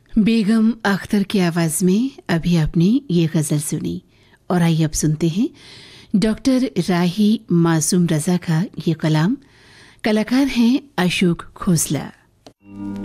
बेगम अख्तर की आवाज में अभी आपने ये गजल सुनी और आइए अब सुनते हैं डॉक्टर राही मासूम रजा का ये कलाम। कलाकार हैं अशोक खोसला।